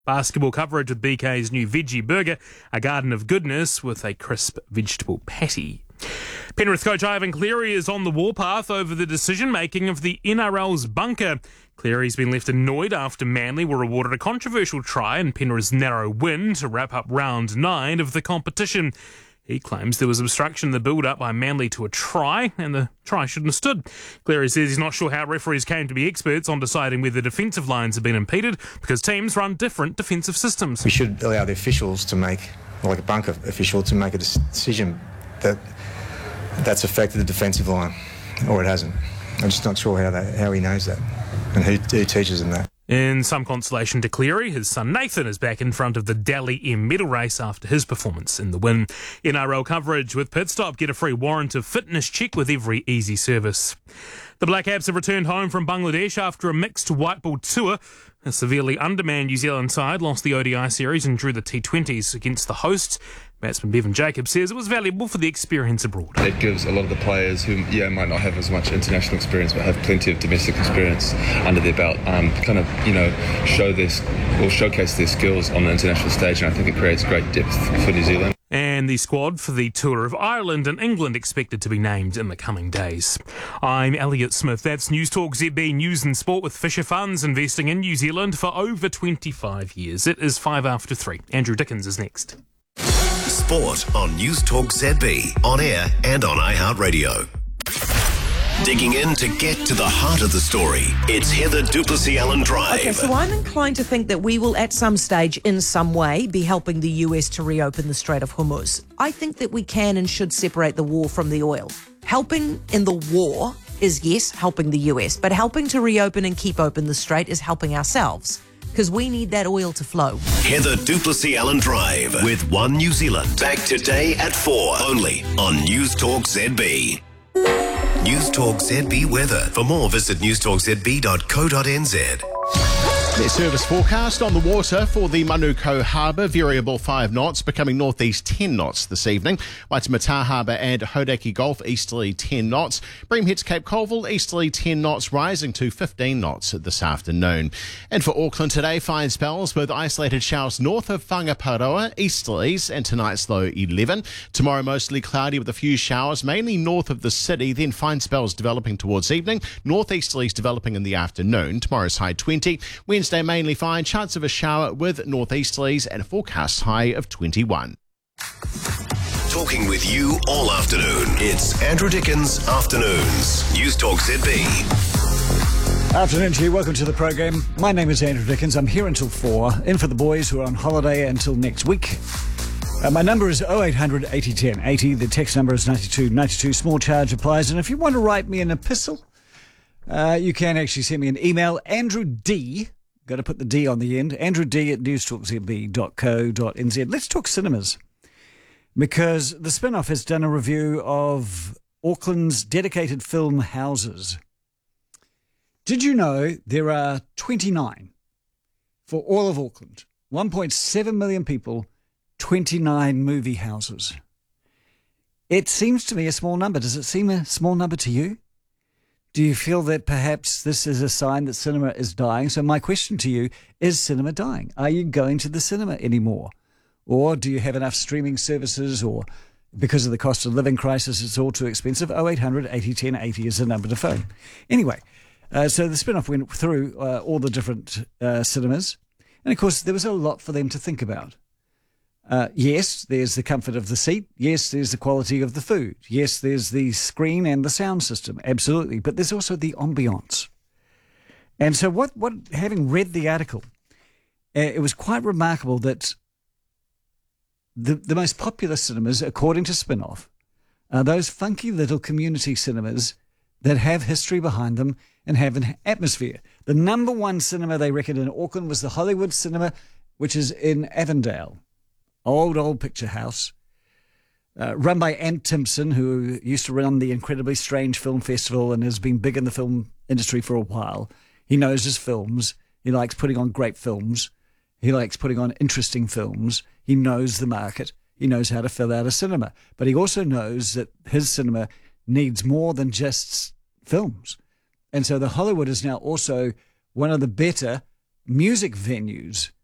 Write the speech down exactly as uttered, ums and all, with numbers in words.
Basketball coverage with B K's new veggie burger, a garden of goodness with a crisp vegetable patty. Penrith coach Ivan Cleary is on the warpath over the decision-making of the N R L's bunker. Cleary's been left annoyed after Manly were awarded a controversial try in Penrith's narrow win to wrap up round nine of the competition. He claims there was obstruction in the build-up by Manly to a try, and the try shouldn't have stood. Cleary says he's not sure how referees came to be experts on deciding whether defensive lines have been impeded because teams run different defensive systems. We should allow the officials to make, like a bunker official, to make a decision that that's affected the defensive line, or it hasn't. I'm just not sure how that, how he knows that, and who, who teaches him that. In some consolation to Cleary, his son Nathan is back in front of the Dally M medal race after his performance in the win. N R L coverage with Pitstop. Get a free warrant of fitness check with every easy service. The Black Caps have returned home from Bangladesh after a mixed white ball tour. A severely undermanned New Zealand side lost the O D I series and drew the T twenties against the hosts. Batsman Bevan Jacobs says it was valuable for the experience abroad. It gives a lot of the players who, yeah, might not have as much international experience but have plenty of domestic experience under their belt, um, kind of, you know, show this or showcase their skills on the international stage, and I think it creates great depth for New Zealand. And the squad for the Tour of Ireland and England expected to be named in the coming days. I'm Elliot Smith. That's News Talk Z B News and Sport with Fisher Funds investing in New Zealand for over twenty-five years. It is five after three. Andrew Dickens is next. Sport on News Talk Z B, on air and on iHeartRadio. Digging in to get to the heart of the story, it's Heather Duplessis-Allen Drive. Okay, so I'm inclined to think that we will at some stage, in some way, be helping the U S to reopen the Strait of Hormuz. I think that we can and should separate the war from the oil. Helping in the war is, yes, helping the U S, but helping to reopen and keep open the Strait is helping ourselves, because we need that oil to flow. Heather Duplessis-Allen Drive with One New Zealand. Back today at four, only on News Talk Z B. News Talk Z B weather. For more, visit news talk z b dot co dot n z. Their service forecast on the water for the Manukau Harbour, variable five knots, becoming northeast ten knots this evening. Waitemata Harbour and Hodaki Gulf, easterly ten knots. Bream hits Cape Colville, easterly ten knots, rising to fifteen knots this afternoon. And for Auckland today, fine spells with isolated showers north of Whangaparoa, easterlies, and tonight's low eleven. Tomorrow mostly cloudy with a few showers, mainly north of the city, then fine spells developing towards evening. Northeasterlies developing in the afternoon. Tomorrow's high twenty. Wednesday mainly fine, chance of a shower with northeasterlies and a forecast high of twenty-one. Talking with you all afternoon. It's Andrew Dickens Afternoons. News Talk Z B. Afternoon to you. Welcome to the program. My name is Andrew Dickens. I'm here until four. In for the boys who are on holiday until next week. Uh, my number is oh eight hundred eighty ten eighty. The text number is ninety-two ninety-two. Small charge applies. And if you want to write me an epistle, uh, you can actually send me an email. Andrew D. Got to put the D on the end. Andrew D at news talk z b dot co dot n z. Let's talk cinemas, because the Spin-Off has done a review of Auckland's dedicated film houses. Did you know there are twenty-nine for all of Auckland? one point seven million people, twenty-nine movie houses. It seems to me a small number. Does it seem a small number to you? Do you feel that perhaps this is a sign that cinema is dying? So my question to you, is cinema dying? Are you going to the cinema anymore? Or do you have enough streaming services, or because of the cost of living crisis, it's all too expensive? oh eight hundred eighty ten eighty is the number to phone. Anyway, uh, so the Spin-Off went through uh, all the different uh, cinemas. And of course, there was a lot for them to think about. Uh, yes, there's the comfort of the seat. Yes, there's the quality of the food. Yes, there's the screen and the sound system. Absolutely. But there's also the ambiance. And so what, what having read the article, uh, it was quite remarkable that the, the most popular cinemas, according to Spin-Off, are those funky little community cinemas that have history behind them and have an atmosphere. The number one cinema, they reckon, in Auckland was the Hollywood Cinema, which is in Avondale. Old, old picture house, uh, run by Ant Timpson, who used to run the Incredibly Strange Film Festival and has been big in the film industry for a while. He knows his films. He likes putting on great films. He likes putting on interesting films. He knows the market. He knows how to fill out a cinema. But he also knows that his cinema needs more than just films. And so the Hollywood is now also one of the better music venues